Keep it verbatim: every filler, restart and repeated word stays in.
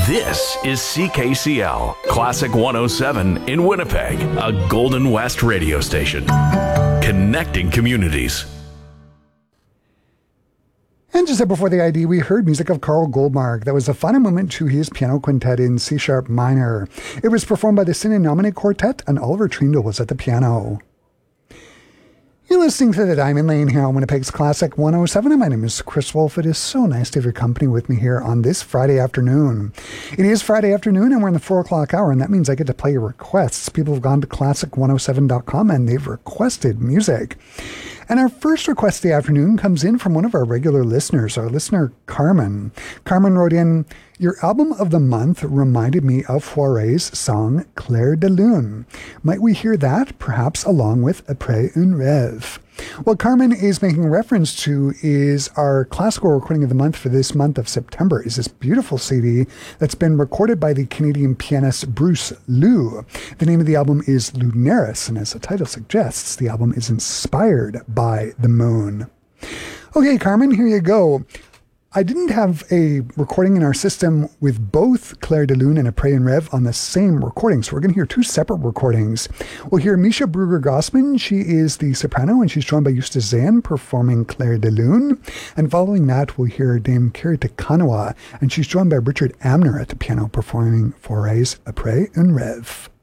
This is C K C L, Classic one oh seven in Winnipeg, a Golden West radio station. Connecting communities. And just before the I D, we heard music of Carl Goldmark. That was a final movement to his piano quintet in C-sharp minor. It was performed by the Sinanomine Quartet, and Oliver Trindle was at the piano. You're listening to The Diamond Lane here on Winnipeg's Classic one oh seven, and my name is Chris Wolf. It is so nice to have your company with me here on this Friday afternoon. It is Friday afternoon, and we're in the four o'clock hour, and that means I get to play your requests. People have gone to classic one oh seven dot com, and they've requested music. And our first request of the afternoon comes in from one of our regular listeners, our listener, Carmen. Carmen wrote in, "Your album of the month reminded me of Fauré's song Clair de Lune. Might we hear that, perhaps along with Après un rêve?" What Carmen is making reference to is our classical recording of the month for this month of September is this beautiful C D that's been recorded by the Canadian pianist Bruce Liu. The name of the album is Lunaris, and as the title suggests, the album is inspired by the moon. Okay, Carmen, here you go. I didn't have a recording in our system with both Clair de Lune and Après un rêve on the same recording, so we're going to hear two separate recordings. We'll hear Misha Brugger-Gossman. She is the soprano, and she's joined by Eustace Zahn performing Clair de Lune. And following that, we'll hear Dame Kiri Te Kanawa, and she's joined by Richard Amner at the piano performing Fauré's Après un rêve.